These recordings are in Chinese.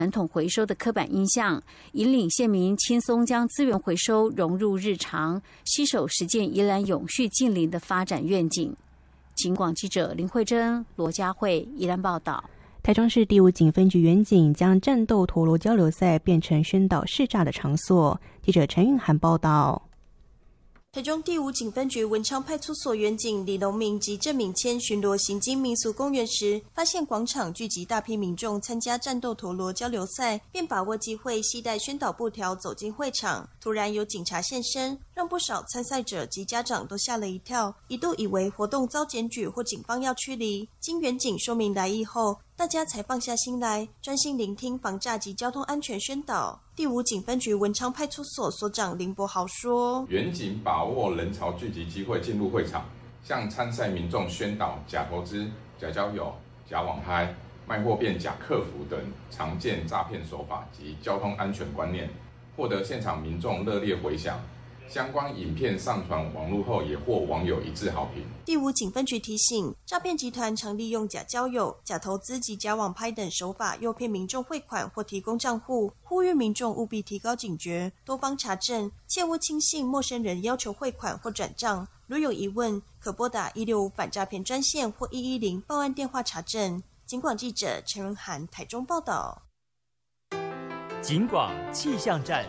传统回收的刻板印象，引领县民轻松将资源回收融入日常，携手实践宜兰永续近邻的发展愿景。警广记者林慧珍、罗佳慧宜兰报道。 台中市第5警分局员警将战斗陀螺交流赛变成宣导识诈的场所。记者陈韵涵报道。 台中第5警分局文昌派出所员警李龙明及郑敏谦巡逻行经民俗公园时，发现广场聚集大批民众参加战斗陀螺交流赛，便把握机会携带宣导布条走进会场。突然有警察现身，让不少参赛者及家长都吓了一跳，一度以为活动遭检举或警方要驱离。经员警说明来意后，大家才放下心来，专心聆听防诈及交通安全宣导。第5警分局文昌派出所所长林伯豪说： 员警把握人潮聚集机会进入会场，向参赛民众宣导假投资、假交友、假网拍、卖货变假客服等常见诈骗手法及交通安全观念，获得现场民众热烈回响。相关影片上传网络后，也获网友一致好评。 第5警分局提醒，诈骗集团常利用假交友、假投资及假网拍等手法诱骗民众汇款或提供账户，呼吁民众务必提高警觉，多方查证，切勿轻信陌生人要求汇款或转账。如有疑问，可拨打165反诈骗专线或110报案电话查证。警广记者陈文涵台中报道。 警广气象站。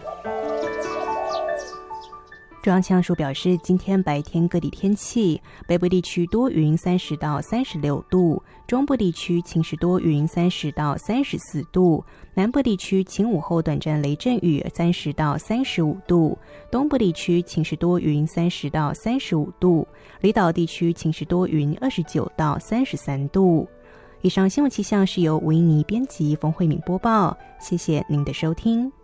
中央气象署表示，今天白天各地天气，北部地区多云30到36度，中部地区晴时多云30到34度，南部地区晴午后短暂雷阵雨30到35度，东部地区晴时多云30到35度，离岛地区晴时多云29到33度。以上新闻气象是由吴依妮编辑，冯慧敏播报，谢谢您的收听。